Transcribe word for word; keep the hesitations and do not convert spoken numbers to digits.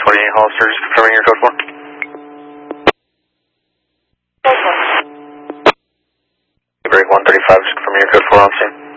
twenty-eight Hollister, just confirming your code four. Break one thirty-five, just confirming your code four on scene.